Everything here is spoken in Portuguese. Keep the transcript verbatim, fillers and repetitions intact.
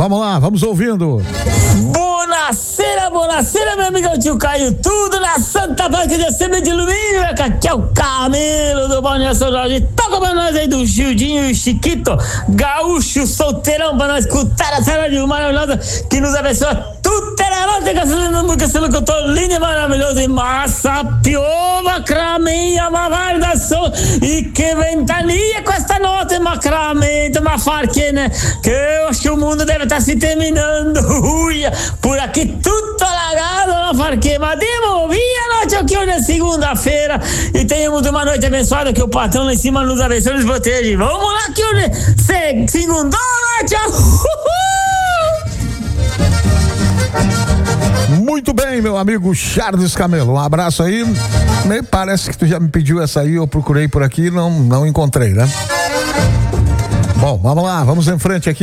Vamos lá, vamos ouvindo. Bonacera, bonacera, meu amigão tio Caio, tudo na Santa Banca de Assembleia de Alumínio, aqui é o Camelo do Balneário São Jorge. Toca pra nós aí do Gildinho e Chiquito, gaúcho solteirão, pra nós escutar essa rádio maravilhosa que nos abençoa tudo teranote, gasolina, música, sendo que eu tô lindo e maravilhoso, e massa, piova, craminha, uma da som, e que ventania com esta nota, macramento, uma farque, né, que eu acho que o mundo deve estar se terminando, uia, por aqui tudo alagado, uma farque, mas devolvi a noite aqui hoje é segunda-feira, e tenhamos uma noite abençoada, que o patrão lá em cima nos abençoe e nos protege. Vamos lá que hoje é segunda noite, uhul! Muito bem, meu amigo Charles Camelo, um abraço aí. Me parece que tu já me pediu essa aí, eu procurei por aqui, não, não encontrei, né? Bom, vamos lá, vamos em frente aqui.